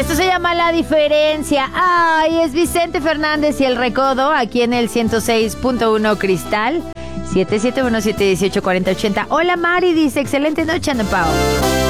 Esto se llama La Diferencia. Ay, es Vicente Fernández y El Recodo, aquí en el 106.1 Cristal. 771-718-4080. Hola Mari, dice, excelente noche, Ana Pao.